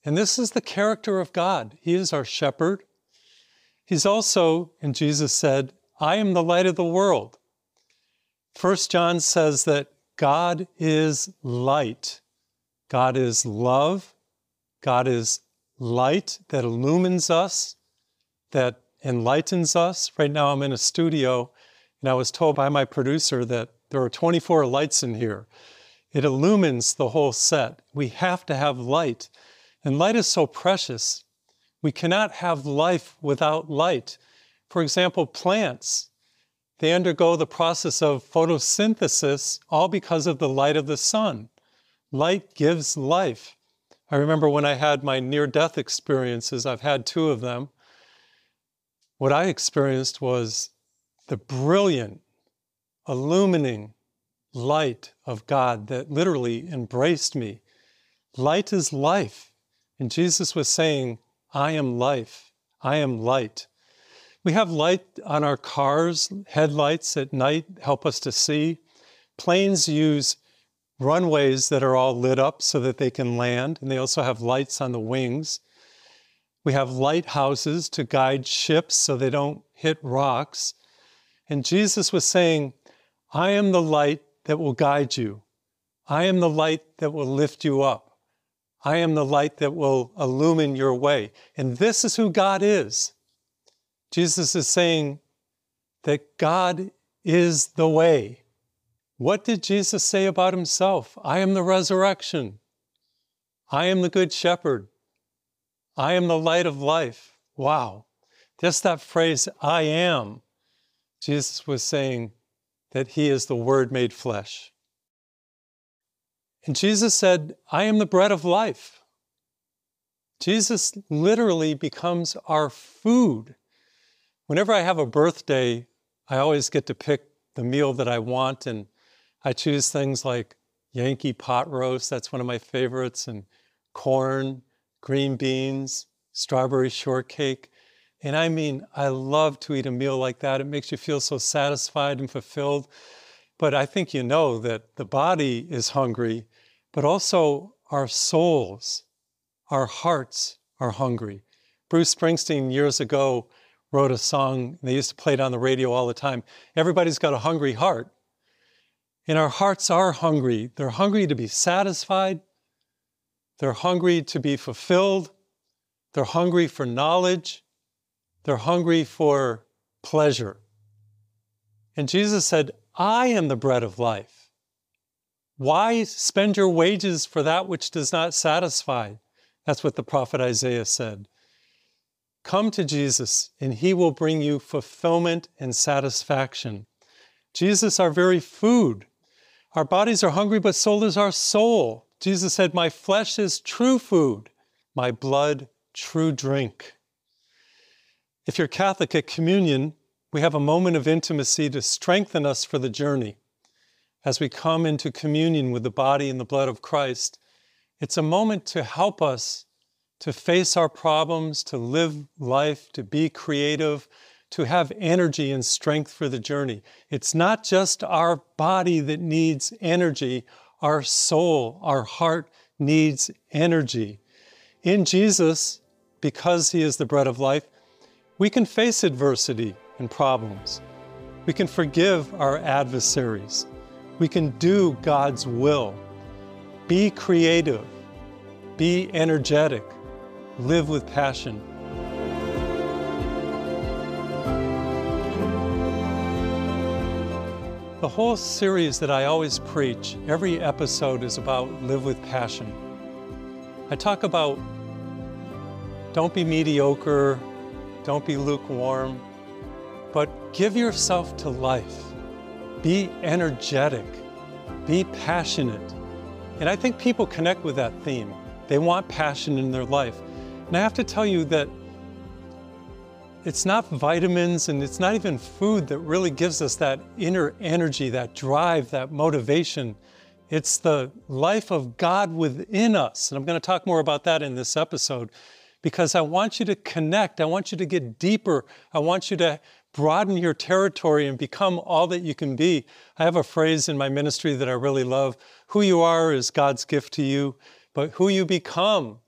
And this is the character of God. He is our shepherd. He's also, and Jesus said, I am the light of the world. 1 John says that God is light. God is love. God is light that illumines us, that enlightens us. Right now I'm in a studio, and I was told by my producer that there are 24 lights in here. It illumines the whole set. We have to have light. And light is so precious. We cannot have life without light. For example, plants, they undergo the process of photosynthesis all because of the light of the sun. Light gives life. I remember when I had my near-death experiences, I've had 2 of them, what I experienced was the brilliant, illumining light of God that literally embraced me. Light is life. And Jesus was saying, I am life. I am light. We have light on our cars. Headlights at night help us to see. Planes use runways that are all lit up so that they can land, and they also have lights on the wings. We have lighthouses to guide ships so they don't hit rocks. And Jesus was saying, I am the light that will guide you. I am the light that will lift you up. I am the light that will illumine your way. And this is who God is. Jesus is saying that God is the way. What did Jesus say about himself? I am the resurrection. I am the good shepherd. I am the light of life. Wow. Just that phrase, I am. Jesus was saying that he is the Word made flesh. And Jesus said, I am the bread of life. Jesus literally becomes our food. Whenever I have a birthday, I always get to pick the meal that I want, and I choose things like Yankee pot roast, that's one of my favorites, and corn, green beans, strawberry shortcake. And I mean, I love to eat a meal like that. It makes you feel so satisfied and fulfilled. But I think you know that the body is hungry, but also our souls, our hearts are hungry. Bruce Springsteen years ago wrote a song, they used to play it on the radio all the time. Everybody's got a hungry heart. And our hearts are hungry. They're hungry to be satisfied. They're hungry to be fulfilled. They're hungry for knowledge. They're hungry for pleasure. And Jesus said, I am the bread of life. Why spend your wages for that which does not satisfy? That's what the prophet Isaiah said. Come to Jesus, and he will bring you fulfillment and satisfaction. Jesus, our very food. Our bodies are hungry, but so is our soul. Jesus said, my flesh is true food, my blood true drink. If you're Catholic at communion, we have a moment of intimacy to strengthen us for the journey. As we come into communion with the body and the blood of Christ, it's a moment to help us to face our problems, to live life, to be creative, to have energy and strength for the journey. It's not just our body that needs energy, our soul, our heart needs energy. In Jesus, because he is the bread of life, we can face adversity and problems. We can forgive our adversaries. We can do God's will. Be creative. Be energetic. Live with passion. The whole series that I always preach, every episode is about live with passion. I talk about don't be mediocre, don't be lukewarm, but give yourself to life. Be energetic, be passionate. And I think people connect with that theme. They want passion in their life. And I have to tell you that it's not vitamins and it's not even food that really gives us that inner energy, that drive, that motivation. It's the life of God within us. And I'm going to talk more about that in this episode because I want you to connect. I want you to get deeper. I want you to broaden your territory and become all that you can be. I have a phrase in my ministry that I really love. Who you are is God's gift to you, but who you become